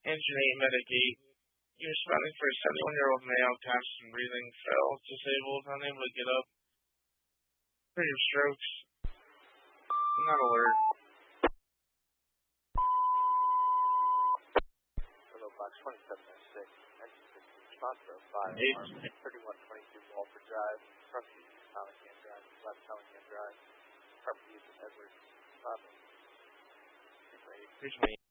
Engine 8 Medigate. You're responding for a 71-year-old male, constant breathing, fell, disabled, unable to get up. Pretty strokes. Not alert. Hello, Box 2706. Engine 16, response for 5, 3122 Walford Drive, front seat, Collingham Drive, left Collingham Drive, property is Edwards, 328.